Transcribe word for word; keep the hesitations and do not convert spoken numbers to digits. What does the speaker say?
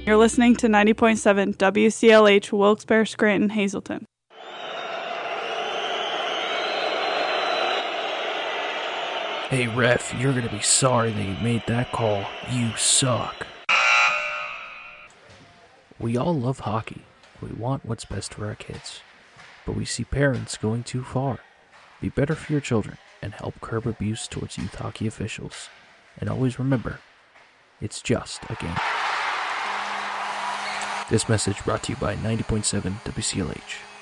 You're listening to ninety point seven W C L H Wilkes-Barre, Scranton, Hazleton. Hey ref, you're gonna be sorry that you made that call. You suck. We all love hockey. We want what's best for our kids. But we see parents going too far. Be better for your children and help curb abuse towards youth hockey officials. And always remember, it's just a game. This message brought to you by ninety point seven W C L H.